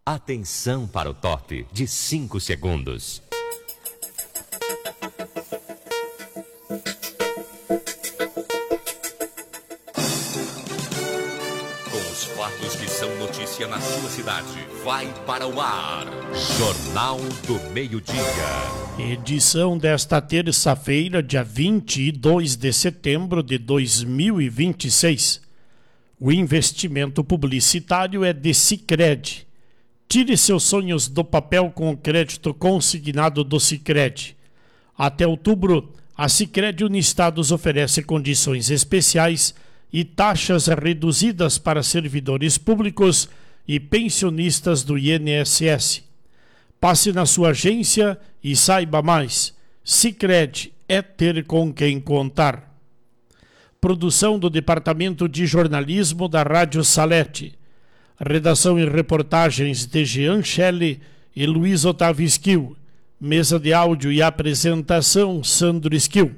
Atenção para o top de 5 segundos. Com os fatos que são notícia na sua cidade, vai para o ar. Jornal do Meio-Dia. Edição desta terça-feira, dia 22 de setembro de 2026. O investimento publicitário é de Sicredi. Tire seus sonhos do papel com o crédito consignado do Sicredi. Até outubro, a Sicredi Uniestados oferece condições especiais e taxas reduzidas para servidores públicos e pensionistas do INSS. Passe na sua agência e saiba mais. Sicredi é ter com quem contar. Produção do Departamento de Jornalismo da Rádio Salete. Redação e reportagens de Jean Shelley e Luiz Otávio Esquil. Mesa de áudio e apresentação, Sandro Esquil.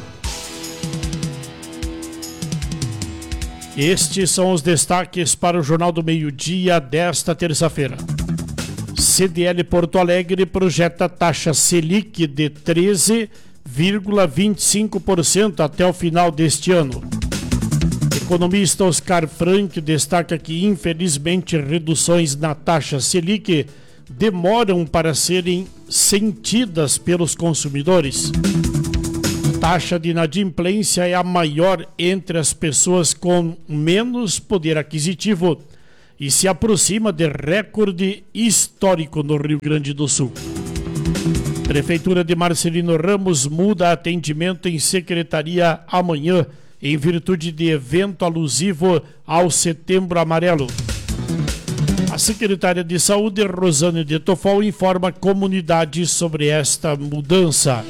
Estes são os destaques para o Jornal do Meio-Dia desta terça-feira. CDL Porto Alegre projeta taxa Selic de 13,25% até o final deste ano. Economista Oscar Frank destaca que, infelizmente, reduções na taxa Selic demoram para serem sentidas pelos consumidores. Taxa de inadimplência é a maior entre as pessoas com menos poder aquisitivo e se aproxima de recorde histórico no Rio Grande do Sul. Prefeitura de Marcelino Ramos muda atendimento em secretaria amanhã, em virtude de evento alusivo ao Setembro Amarelo. A secretária de Saúde, Rosane de Tofol, informa a comunidade sobre esta mudança.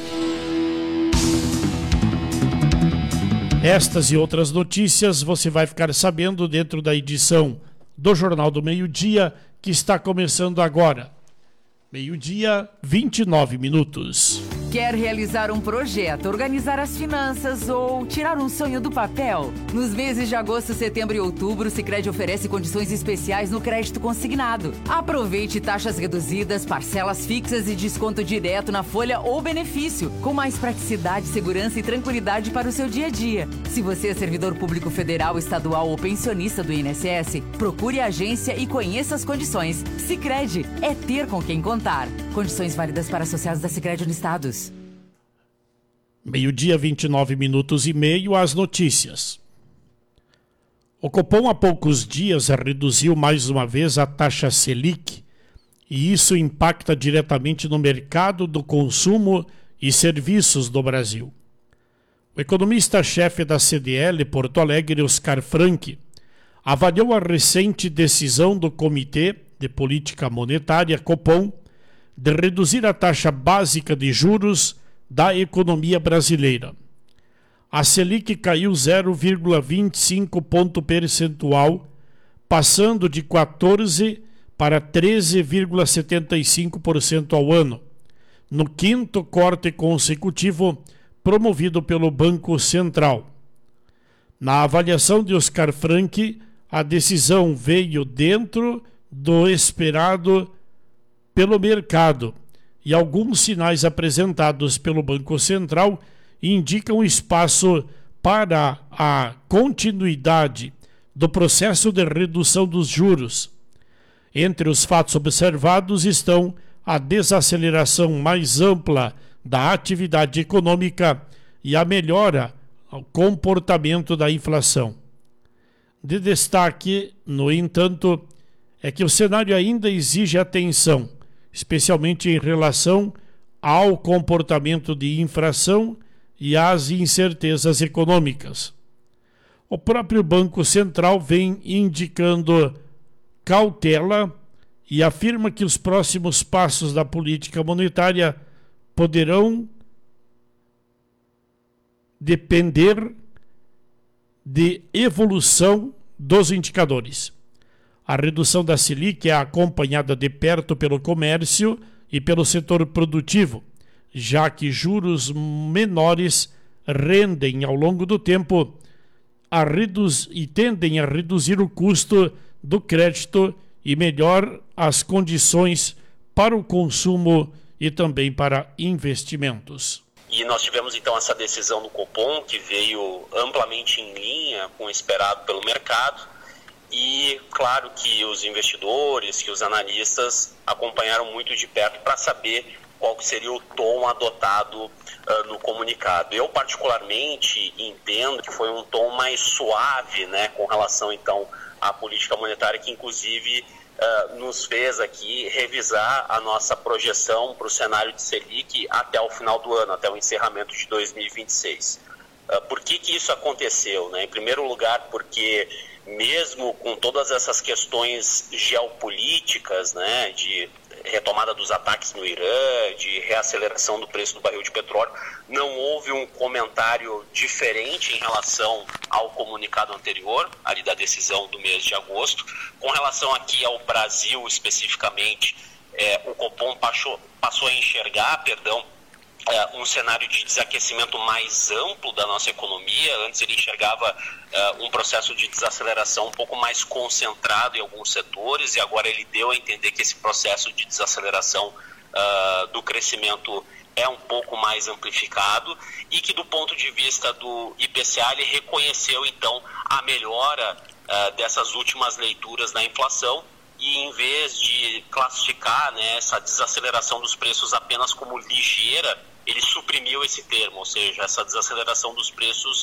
Estas e outras notícias você vai ficar sabendo dentro da edição do Jornal do Meio-Dia, que está começando agora. Meio-dia, 29 minutos. Quer realizar um projeto, organizar as finanças ou tirar um sonho do papel? Nos meses de agosto, setembro e outubro, o Sicredi oferece condições especiais no crédito consignado. Aproveite taxas reduzidas, parcelas fixas e desconto direto na folha ou benefício, com mais praticidade, segurança e tranquilidade para o seu dia a dia. Se você é servidor público federal, estadual ou pensionista do INSS, procure a agência e conheça as condições. Sicredi é ter com quem contar. Condições válidas para associados da Sicredi Uniestados. Meio-dia, 29 minutos e meio, as notícias. O Copom há poucos dias reduziu mais uma vez a taxa Selic e isso impacta diretamente no mercado do consumo e serviços do Brasil. O economista-chefe da CDL Porto Alegre, Oscar Frank, avaliou a recente decisão do Comitê de Política Monetária, Copom, de reduzir a taxa básica de juros da economia brasileira. A Selic caiu 0,25 ponto percentual, passando de 14% para 13,75% ao ano, no quinto corte consecutivo promovido pelo Banco Central. Na avaliação de Oscar Frank, a decisão veio dentro do esperado pelo mercado, e alguns sinais apresentados pelo Banco Central indicam espaço para a continuidade do processo de redução dos juros. Entre os fatos observados estão a desaceleração mais ampla da atividade econômica e a melhora ao comportamento da inflação. De destaque, no entanto, é que o cenário ainda exige atenção, especialmente em relação ao comportamento de inflação e às incertezas econômicas. O próprio Banco Central vem indicando cautela e afirma que os próximos passos da política monetária poderão depender de evolução dos indicadores. A redução da Selic é acompanhada de perto pelo comércio e pelo setor produtivo, já que juros menores rendem ao longo do tempo e tendem a reduzir o custo do crédito e melhor as condições para o consumo e também para investimentos. E nós tivemos então essa decisão do Copom, que veio amplamente em linha com o esperado pelo mercado, e claro que os investidores, que os analistas acompanharam muito de perto para saber qual que seria o tom adotado no comunicado. Eu particularmente entendo que foi um tom mais suave, né, com relação então à política monetária, que inclusive nos fez aqui revisar a nossa projeção para o cenário de Selic até o final do ano, até o encerramento de 2026. Por que isso aconteceu, né? Em primeiro lugar, porque mesmo com todas essas questões geopolíticas, né, de retomada dos ataques no Irã, de reaceleração do preço do barril de petróleo, não houve um comentário diferente em relação ao comunicado anterior, ali da decisão do mês de agosto. Com relação aqui ao Brasil especificamente, o Copom passou a enxergar, um cenário de desaquecimento mais amplo da nossa economia. Antes ele enxergava um processo de desaceleração um pouco mais concentrado em alguns setores, e agora ele deu a entender que esse processo de desaceleração do crescimento é um pouco mais amplificado, e que do ponto de vista do IPCA ele reconheceu então a melhora dessas últimas leituras da inflação, e em vez de classificar, né, essa desaceleração dos preços apenas como ligeira, ele suprimiu esse termo, ou seja, essa desaceleração dos preços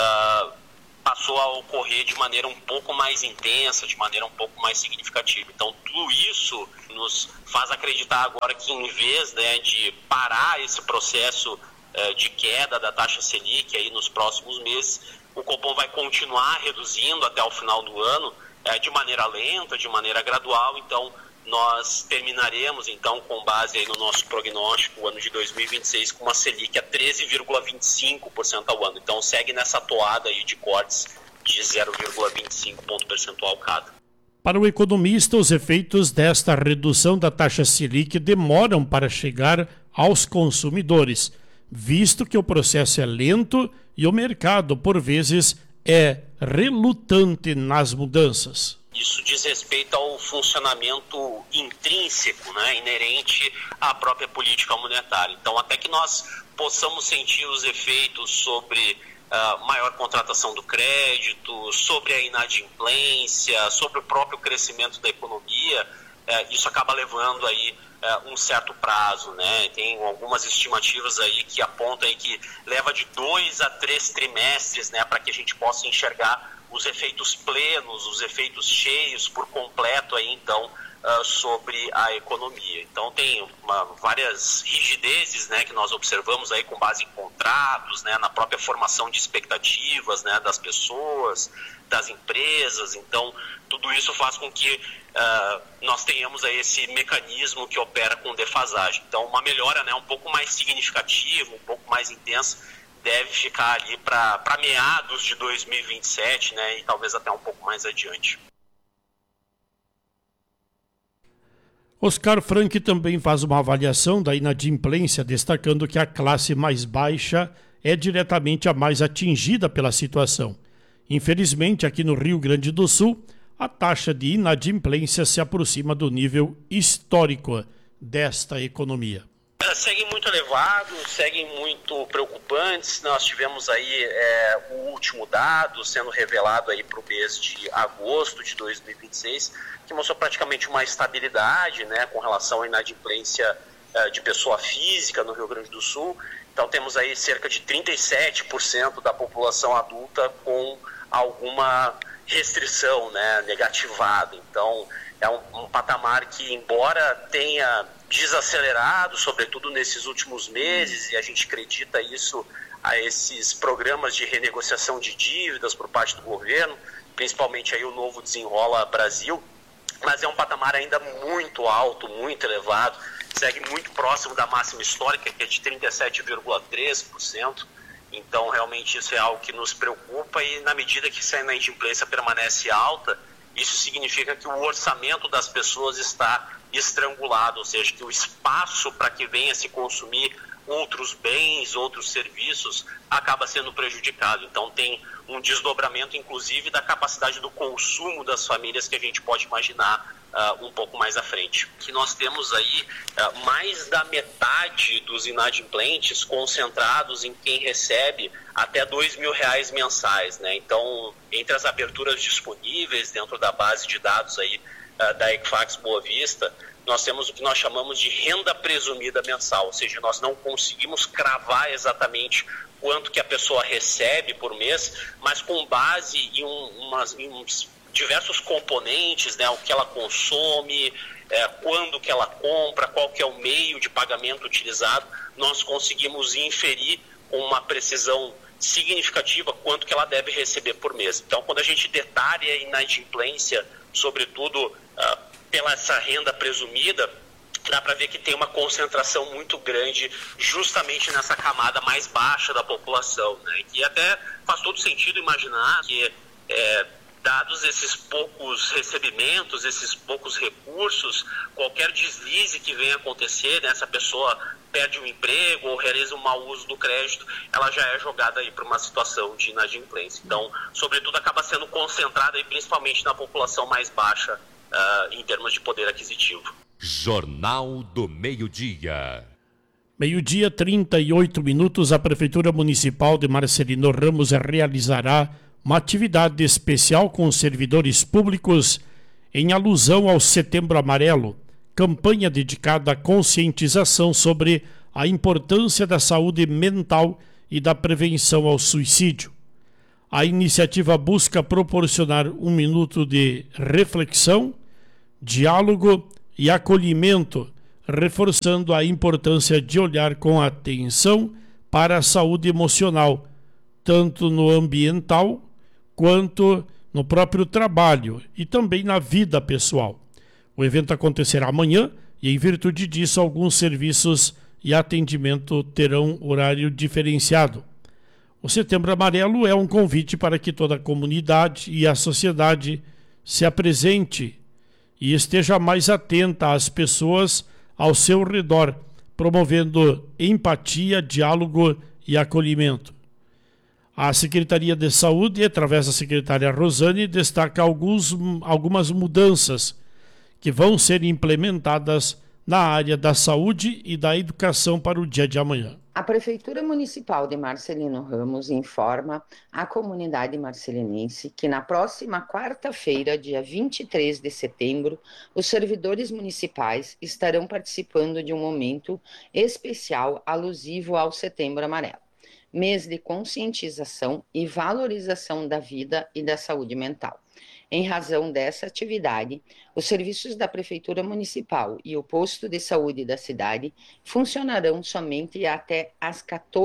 passou a ocorrer de maneira um pouco mais intensa, de maneira um pouco mais significativa. Então, tudo isso nos faz acreditar agora que, em vez, né, de parar esse processo de queda da taxa Selic aí nos próximos meses, o Copom vai continuar reduzindo até o final do ano, de maneira lenta, de maneira gradual. Então nós terminaremos então, com base aí no nosso prognóstico, o ano de 2026 com uma Selic a 13,25% ao ano. Então segue nessa toada aí de cortes de 0,25 ponto percentual cada. Para o economista, os efeitos desta redução da taxa Selic demoram para chegar aos consumidores, visto que o processo é lento e o mercado, por vezes, é relutante nas mudanças. Isso diz respeito ao funcionamento intrínseco, né, inerente à própria política monetária. Então, até que nós possamos sentir os efeitos sobre maior contratação do crédito, sobre a inadimplência, sobre o próprio crescimento da economia, isso acaba levando aí um certo prazo, né? Tem algumas estimativas aí que apontam aí que leva de 2 a 3 trimestres, né, para que a gente possa enxergar os efeitos plenos, os efeitos cheios por completo aí então sobre a economia. Então tem várias rigidezes, né, que nós observamos aí com base em contratos, né, na própria formação de expectativas, né, das pessoas, das empresas. Então tudo isso faz com que nós tenhamos aí esse mecanismo que opera com defasagem. Então uma melhora, né, um pouco mais significativa, um pouco mais intensa, deve ficar ali para meados de 2027, né, e talvez até um pouco mais adiante. Oscar Frank também faz uma avaliação da inadimplência, destacando que a classe mais baixa é diretamente a mais atingida pela situação. Infelizmente, aqui no Rio Grande do Sul, a taxa de inadimplência se aproxima do nível histórico desta economia. Seguem muito elevados, seguem muito preocupantes. Nós tivemos aí o último dado sendo revelado aí para o mês de agosto de 2026, que mostrou praticamente uma estabilidade, né, com relação à inadimplência de pessoa física no Rio Grande do Sul. Então temos aí cerca de 37% da população adulta com alguma restrição, né, negativada. Então é um patamar que, embora tenha desacelerado, sobretudo nesses últimos meses, e a gente acredita isso a esses programas de renegociação de dívidas por parte do governo, principalmente aí o novo Desenrola Brasil, mas é um patamar ainda muito alto, muito elevado, segue muito próximo da máxima histórica, que é de 37,3%. Então realmente isso é algo que nos preocupa, e na medida que essa inadimplência permanece alta, isso significa que o orçamento das pessoas está estrangulado, ou seja, que o espaço para que venha se consumir outros bens, outros serviços, acaba sendo prejudicado. Então tem um desdobramento, inclusive, da capacidade do consumo das famílias que a gente pode imaginar um pouco mais à frente. Que nós temos aí mais da metade dos inadimplentes concentrados em quem recebe até R$2.000 mensais, né? Então, entre as aberturas disponíveis dentro da base de dados aí da Equifax Boa Vista, nós temos o que nós chamamos de renda presumida mensal, ou seja, nós não conseguimos cravar exatamente quanto que a pessoa recebe por mês, mas com base em uns diversos componentes, né, o que ela consome, quando que ela compra, qual que é o meio de pagamento utilizado, nós conseguimos inferir com uma precisão significativa quanto que ela deve receber por mês. Então, quando a gente detalha a inadimplência, sobretudo pela essa renda presumida, dá para ver que tem uma concentração muito grande justamente nessa camada mais baixa da população, né? E até faz todo sentido imaginar que, dados esses poucos recebimentos, esses poucos recursos, qualquer deslize que venha acontecer, né, essa pessoa perde um emprego ou realiza um mau uso do crédito, ela já é jogada aí para uma situação de inadimplência. Então, sobretudo, acaba sendo concentrada aí, principalmente na população mais baixa em termos de poder aquisitivo. Jornal do Meio-Dia. Meio-dia, 38 minutos, a Prefeitura Municipal de Marcelino Ramos realizará uma atividade especial com os servidores públicos em alusão ao Setembro Amarelo, campanha dedicada à conscientização sobre a importância da saúde mental e da prevenção ao suicídio. A iniciativa busca proporcionar um minuto de reflexão, diálogo e acolhimento, reforçando a importância de olhar com atenção para a saúde emocional, tanto no ambiental quanto no próprio trabalho e também na vida pessoal. O evento acontecerá amanhã e, em virtude disso, alguns serviços e atendimento terão horário diferenciado. O Setembro Amarelo é um convite para que toda a comunidade e a sociedade se apresente e esteja mais atenta às pessoas ao seu redor, promovendo empatia, diálogo e acolhimento. A Secretaria de Saúde, através da secretária Rosane, destaca algumas mudanças que vão ser implementadas na área da saúde e da educação para o dia de amanhã. A Prefeitura Municipal de Marcelino Ramos informa a comunidade marcelinense que na próxima quarta-feira, dia 23 de setembro, os servidores municipais estarão participando de um momento especial alusivo ao Setembro Amarelo, mês de conscientização e valorização da vida e da saúde mental. Em razão dessa atividade, os serviços da Prefeitura Municipal e o posto de saúde da cidade funcionarão somente até às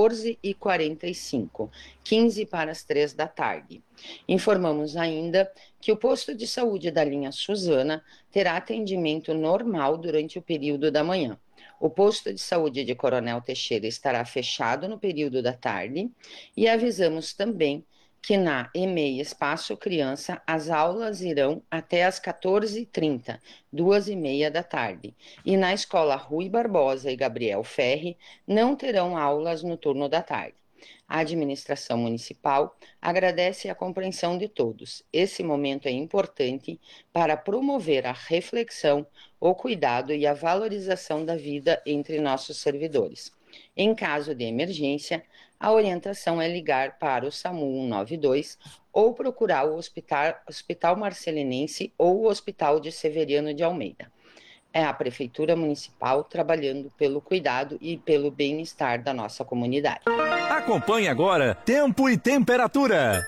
14h45, 15 para as 3 da tarde. Informamos ainda que o posto de saúde da linha Suzana terá atendimento normal durante o período da manhã. O posto de saúde de Coronel Teixeira estará fechado no período da tarde e avisamos também que na EMEI Espaço Criança as aulas irão até às 14h30, 2h30 da tarde. E na Escola Rui Barbosa e Gabriel Ferri não terão aulas no turno da tarde. A administração municipal agradece a compreensão de todos. Esse momento é importante para promover a reflexão, o cuidado e a valorização da vida entre nossos servidores. Em caso de emergência, a orientação é ligar para o SAMU 192 ou procurar o Hospital Marcelinense ou o Hospital de Severiano de Almeida. É a Prefeitura Municipal trabalhando pelo cuidado e pelo bem-estar da nossa comunidade. Acompanhe agora Tempo e Temperatura.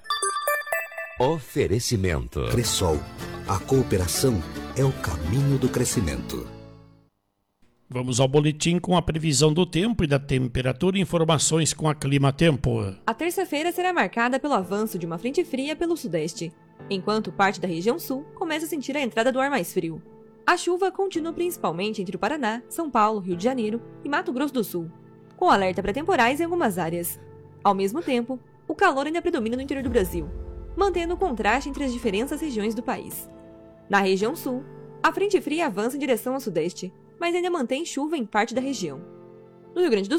Oferecimento. Cressol, a cooperação é o caminho do crescimento. Vamos ao boletim com a previsão do tempo e da temperatura e informações com a Clima Tempo. A terça-feira será marcada pelo avanço de uma frente fria pelo sudeste, enquanto parte da região sul começa a sentir a entrada do ar mais frio. A chuva continua principalmente entre o Paraná, São Paulo, Rio de Janeiro e Mato Grosso do Sul, com alerta para temporais em algumas áreas. Ao mesmo tempo, o calor ainda predomina no interior do Brasil, mantendo o contraste entre as diferentes regiões do país. Na região sul, a frente fria avança em direção ao sudeste, mas ainda mantém chuva em parte da região. No Rio Grande do Sul,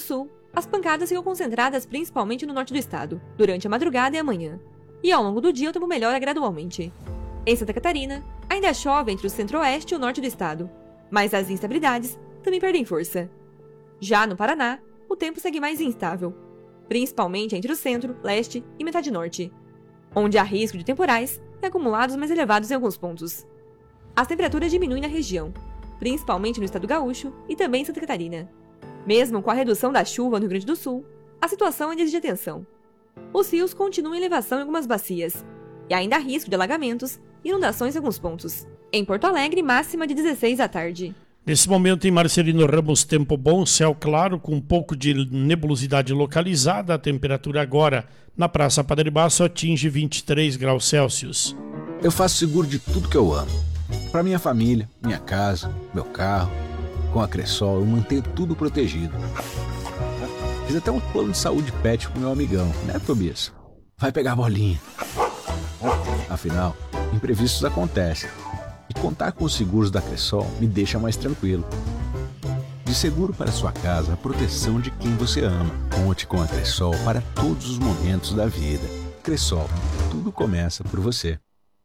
As pancadas ficam concentradas principalmente no norte do estado, durante a madrugada e a manhã. E ao longo do dia o tempo melhora gradualmente. Em Santa Catarina, ainda chove entre o centro-oeste e o norte do estado, mas as instabilidades também perdem força. Já no Paraná, o tempo segue mais instável, principalmente entre o centro, leste e metade norte, onde há risco de temporais e acumulados mais elevados em alguns pontos. As temperaturas diminuem na região, principalmente no estado gaúcho e também em Santa Catarina. Mesmo com a redução da chuva no Rio Grande do Sul, a situação ainda exige atenção. Os rios continuam em elevação em algumas bacias, e ainda há risco de alagamentos e inundações em alguns pontos. Em Porto Alegre, máxima de 16 à tarde. Nesse momento, em Marcelino Ramos, tempo bom, céu claro, com um pouco de nebulosidade localizada. A temperatura agora na Praça Padre Basso atinge 23 graus Celsius. Eu faço seguro de tudo que eu amo. Para minha família, minha casa, meu carro. Com a Cressol eu mantenho tudo protegido. Fiz até um plano de saúde pet com meu amigão, né, Tobias? Vai pegar a bolinha. Afinal, imprevistos acontecem. E contar com os seguros da Cressol me deixa mais tranquilo. De seguro para sua casa, a proteção de quem você ama. Conte com a Cressol para todos os momentos da vida. Cressol, tudo começa por você.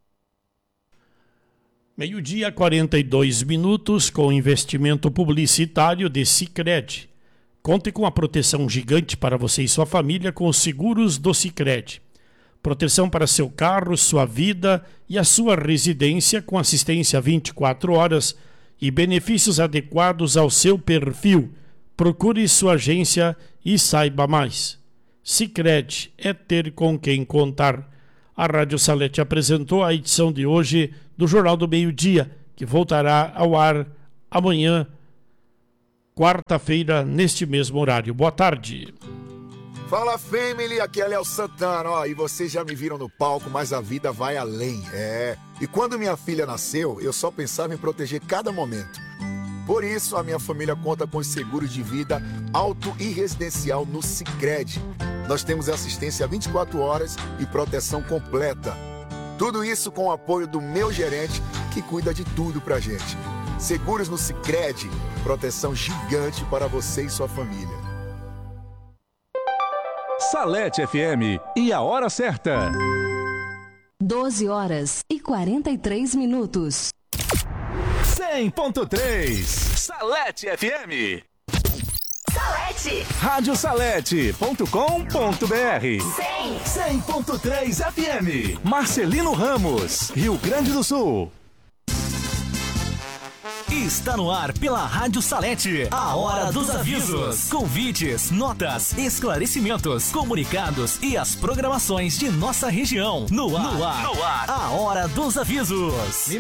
12:42 com investimento publicitário de Sicredi. Conte com a proteção gigante para você e sua família com os seguros do Sicredi. Proteção para seu carro, sua vida e a sua residência com assistência 24 horas e benefícios adequados ao seu perfil. Procure sua agência e saiba mais. Sicredi é ter com quem contar. A Rádio Salete apresentou a edição de hoje do Jornal do Meio-Dia, que voltará ao ar amanhã, quarta-feira, neste mesmo horário. Boa tarde. Fala, family, aqui é Léo Santana, ó, e vocês já me viram no palco, mas a vida vai além, E quando minha filha nasceu, eu só pensava em proteger cada momento. Por isso, a minha família conta com os seguros de vida auto e residencial no Sicredi. Nós temos assistência 24 horas e proteção completa. Tudo isso com o apoio do meu gerente, que cuida de tudo pra gente. Seguros no Sicredi, proteção gigante para você e sua família. Salete FM e a hora certa. 12h43 100.3 Salete FM. Salete. Radiosalete.com.br 100.3 FM. Marcelino Ramos, Rio Grande do Sul. Está no ar pela Rádio Salete, a Hora dos Avisos. Convites, notas, esclarecimentos, comunicados e as programações de nossa região. No ar. A Hora dos Avisos.